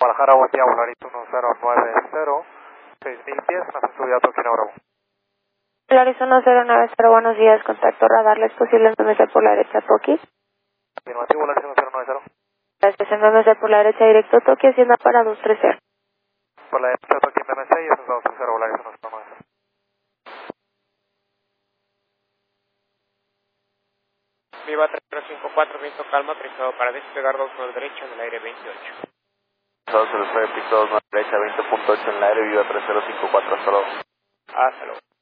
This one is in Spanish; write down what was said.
Guadalajara, buen día, Volaris 1090, 6010, nos estudia Tokio Bravo. Volaris 1090, buenos días, contacto radar, ¿es posible MMC por la derecha Tokio? Afirmativo, Volaris 1090. Gracias, MMC por la derecha directo Tokio, Hacienda para 230. Por la derecha Tokio MMC y eso es 230, Volaris 1090. Viva 3054, viento calma, trizado para despegar 29 derecha en el aire 28. 209, pista 29 derecha, 20.8 en el aire, viva 3054, hasta luego. Hasta luego.